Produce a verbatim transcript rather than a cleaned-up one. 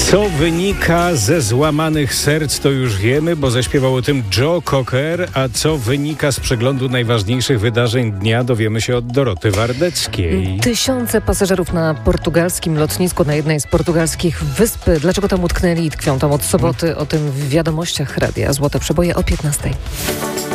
Co wynika ze złamanych serc, to już wiemy, bo zaśpiewał o tym Joe Cocker, a co wynika z przeglądu najważniejszych wydarzeń dnia, dowiemy się od Doroty Wardeckiej. Tysiące pasażerów na portugalskim lotnisku, na jednej z portugalskich wysp. Dlaczego tam utknęli i tkwią tam od soboty? O tym w wiadomościach Radia Złote Przeboje o piętnastej.